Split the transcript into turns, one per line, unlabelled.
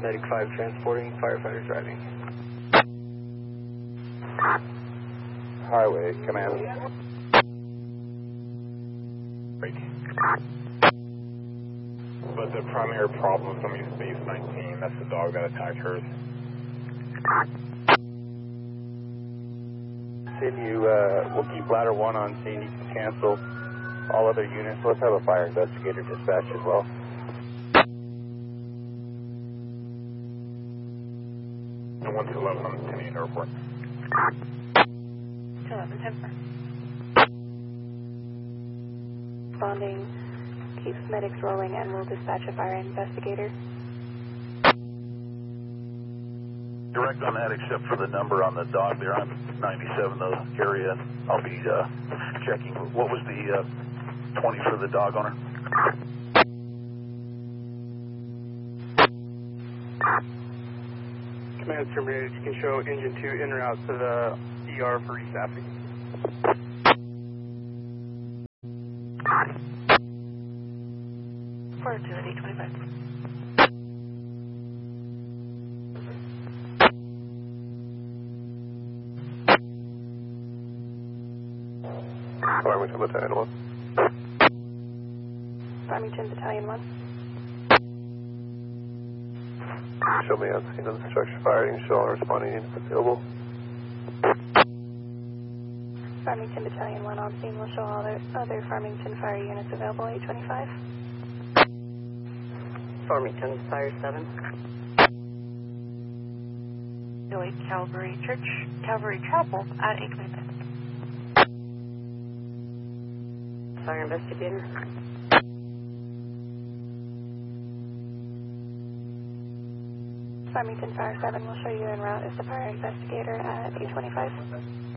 Medic 5 transporting, firefighters driving.
Highway, command.
Break. But the primary problem is somebody's base 19, that's the dog that attacked hers.
We'll keep ladder 1 on scene. You can cancel all other units. Let's have a fire investigator dispatch as well.
And 1 to 11 on the 10 airport.
11, 10 4. Responding, keeps medics rolling and will dispatch a fire investigator.
Direct on that except for the number on the dog there on 97, the area. I'll be checking. What was the 20 for the dog owner?
Command terminated. You can show engine 2 en route to the ER for restaffing.
Four two at 825.
Farmington Battalion 1.
Farmington Battalion 1.
Show me on scene of the structure fire. You can show all responding units available.
Farmington Battalion 1 on scene will show all other Farmington fire units available, 825.
Farmington Fire 7.
Lloyd Calvary Church, Calvary Chapel at 825.
Fire investigator.
Farmington Fire 7 will show you en route as the fire investigator at 825.